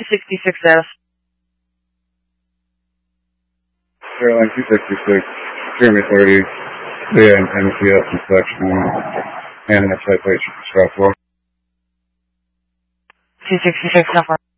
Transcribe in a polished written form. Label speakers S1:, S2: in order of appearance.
S1: 266S.
S2: Airline 266, Jeremy 30, via MCS inspection, and citation for stress.
S1: 266, number.